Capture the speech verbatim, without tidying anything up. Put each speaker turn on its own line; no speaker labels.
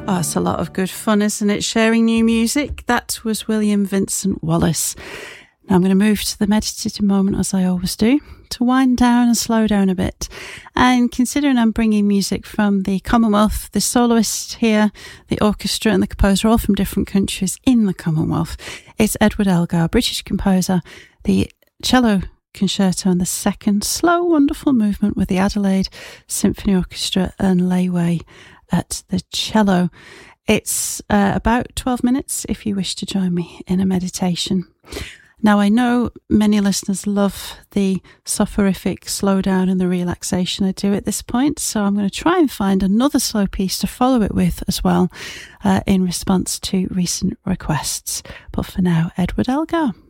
Oh, it's a lot of good fun, isn't it? Sharing new music. That was William Vincent Wallace. Now I'm going to move to the meditative moment, as I always do, to wind down and slow down a bit. And considering I'm bringing music from the Commonwealth, the soloist here, the orchestra and the composer, all from different countries in the Commonwealth, it's Edward Elgar, British composer, the cello concerto and the second slow, wonderful movement with the Adelaide Symphony Orchestra and Leyway at the cello. It's uh, about twelve minutes if you wish to join me in a meditation. Now, I know many listeners love the soporific slow down and the relaxation I do at this point, so I'm going to try and find another slow piece to follow it with as well uh, in response to recent requests. But for now, Edward Elgar.